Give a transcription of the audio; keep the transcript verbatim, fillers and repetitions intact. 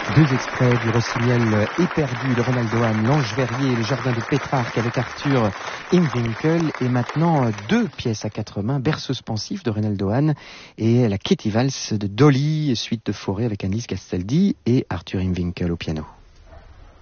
Deux extraits du Rossignol éperdu de Ronald Ohan, L'Ange Verrier, Le Jardin de Pétrarque avec Arthur Imwinkel, et maintenant deux pièces à quatre mains, Berceuse pensive de Ronald Ohan et la Kitty Valse de Dolly, suite de Forêt avec Annelise Castaldi et Arthur Imwinkel au piano.